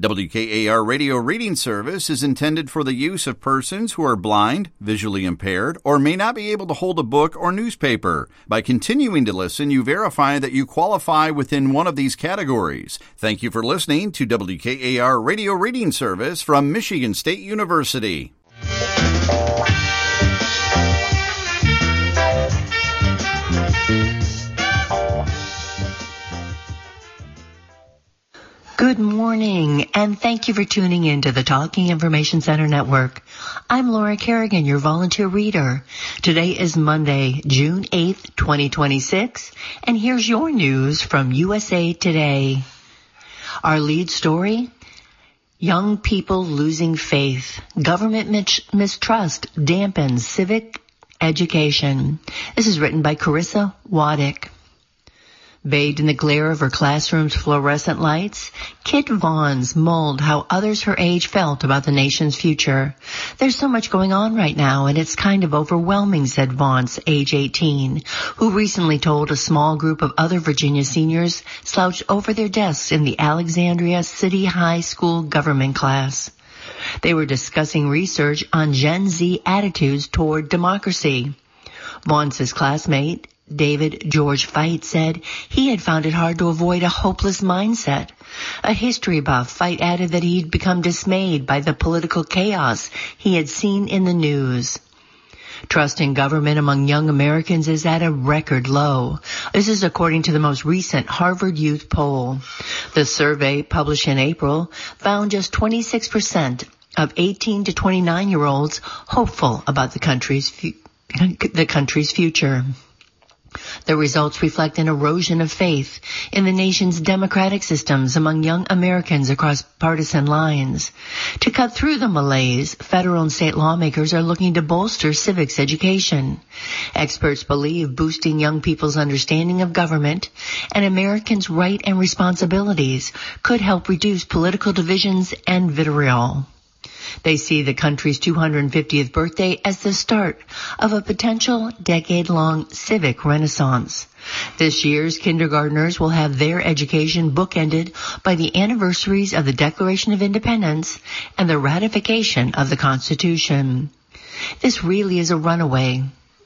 WKAR Radio Reading Service is intended for the use of persons who are blind, visually impaired, or may not be able to hold a book or newspaper. By continuing to listen, you verify that you qualify within one of these categories. Thank you for listening to WKAR Radio Reading Service from Michigan State University. Good morning, and thank you for tuning in to the Talking Information Center Network. I'm Laura Kerrigan, your volunteer reader. Today is Monday, June 8th, 2026, and here's your news from USA Today. Our lead story, young people losing faith. Government mistrust dampens civic education. This is written by Carissa Waddick. Bathed in the glare of her classroom's fluorescent lights, Kit Vaughns mulled how others her age felt about the nation's future. There's so much going on right now, and it's kind of overwhelming, said Vaughns, age 18, who recently told a small group of other Virginia seniors slouched over their desks in the Alexandria City High School government class. They were discussing research on Gen Z attitudes toward democracy. Vaughns' classmate, David George Fite, said he had found it hard to avoid a hopeless mindset. A history buff, Fite added that he'd become dismayed by the political chaos he had seen in the news. Trust in government among young Americans is at a record low. This is according to the most recent Harvard Youth poll. The survey, published in April, found just 26% of 18 to 29-year-olds hopeful about the country's future. The results reflect an erosion of faith in the nation's democratic systems among young Americans across partisan lines. To cut through the malaise, federal and state lawmakers are looking to bolster civics education. Experts believe boosting young people's understanding of government and Americans' rights and responsibilities could help reduce political divisions and vitriol. They see the country's 250th birthday as the start of a potential decade-long civic renaissance. This year's kindergartners will have their education bookended by the anniversaries of the Declaration of Independence and the ratification of the Constitution. This really is a runway,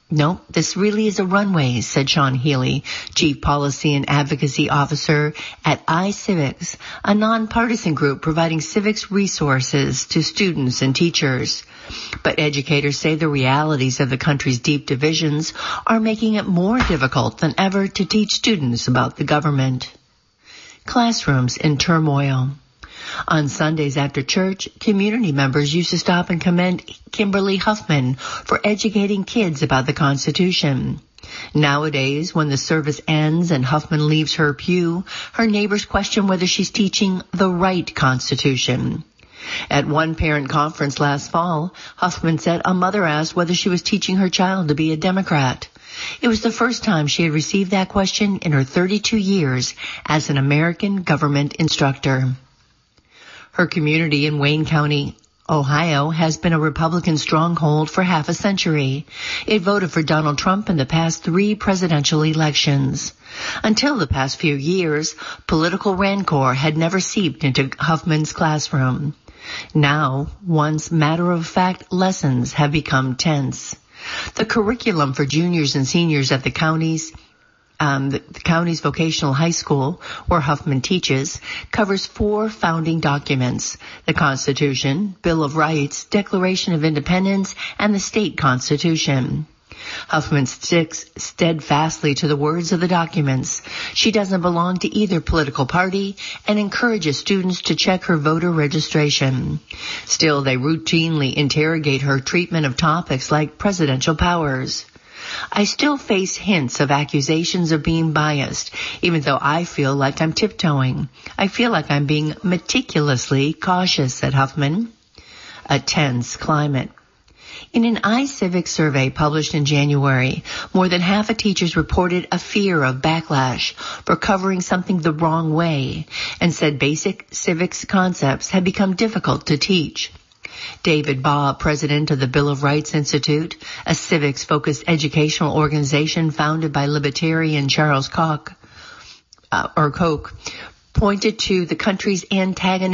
said Sean Healy, Chief Policy and Advocacy Officer at iCivics, a nonpartisan group providing civics resources to students and teachers. But educators say the realities of the country's deep divisions are making it more difficult than ever to teach students about the government. Classrooms in turmoil. On Sundays after church, community members used to stop and commend Kimberly Huffman for educating kids about the Constitution. Nowadays, when the service ends and Huffman leaves her pew, her neighbors question whether she's teaching the right Constitution. At one parent conference last fall, Huffman said a mother asked whether she was teaching her child to be a Democrat. It was the first time she had received that question in her 32 years as an American government instructor. Her community in Wayne County, Ohio, has been a Republican stronghold for half a century. It voted for Donald Trump in the past 3 presidential elections. Until the past few years, political rancor had never seeped into Huffman's classroom. Now, once matter-of-fact lessons have become tense. The curriculum for juniors and seniors at the county's vocational high school, where Huffman teaches, covers 4 founding documents: the Constitution, Bill of Rights, Declaration of Independence, and the state constitution. Huffman sticks steadfastly to the words of the documents. She doesn't belong to either political party and encourages students to check her voter registration. Still, they routinely interrogate her treatment of topics like presidential powers. I still face hints of accusations of being biased, even though I feel like I'm tiptoeing. I feel like I'm being meticulously cautious, said Huffman. A tense climate. In an iCivics survey published in January, more than half of teachers reported a fear of backlash for covering something the wrong way and said basic civics concepts had become difficult to teach. David Baugh, president of the Bill of Rights Institute, a civics-focused educational organization founded by libertarian Charles Koch, pointed to the country's antagonistic